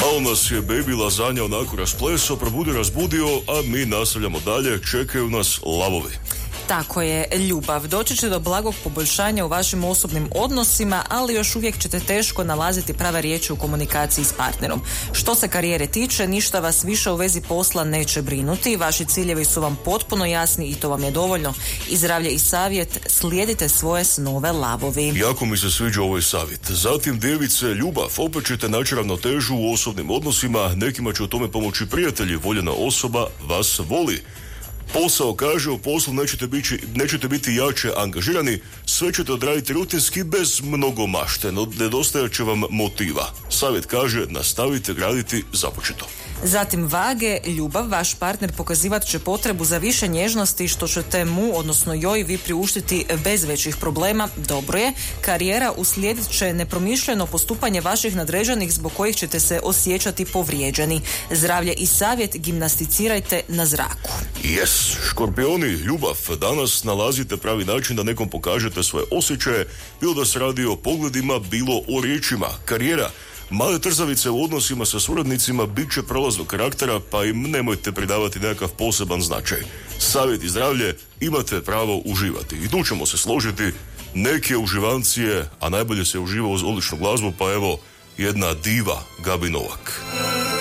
Malo nas je baby lazanja onako rasplesao, razbudio, a mi nastavljamo dalje, čekaju nas lavovi. Tako je, ljubav. Doći će do blagog poboljšanja u vašim osobnim odnosima, ali još uvijek ćete teško nalaziti prave riječi u komunikaciji s partnerom. Što se karijere tiče, ništa vas više u vezi posla neće brinuti, vaši ciljevi su vam potpuno jasni i to vam je dovoljno. I zdravlje i savjet, slijedite svoje snove, lavovi. Jako mi se sviđa ovaj savjet. Zatim, djevice, ljubav, opet ćete naći ravnotežu u osobnim odnosima, nekima će u tome pomoći prijatelji, voljena osoba vas voli. Posao, kaže, u poslu nećete biti jače angažirani, sve ćete odraditi rutinski bez mnogo mašte, no nedostajat će vam motiva. Savjet kaže, nastavite graditi započeto. Zatim vage, ljubav, vaš partner pokazivat će potrebu za više nježnosti što ćete mu, odnosno joj, vi priuštiti bez većih problema. Dobro je. Karijera, uslijedit će nepromišljeno postupanje vaših nadređenih zbog kojih ćete se osjećati povrijeđeni. Zdravlje i savjet, gimnasticirajte na zraku. Yes, škorpioni, ljubav, danas nalazite pravi način da nekom pokažete svoje osjećaje, bilo da se radi o pogledima, bilo o riječima. Karijera, male trzavice u odnosima sa suradnicima bit će prolaznog karaktera, pa im nemojte pridavati nekakav poseban značaj. Savjet i zdravlje, imate pravo uživati. I tu ćemo se složiti, neke uživancije, a najbolje se uživa uz odličnu glazbu, pa evo, jedna diva, Gabi Novak.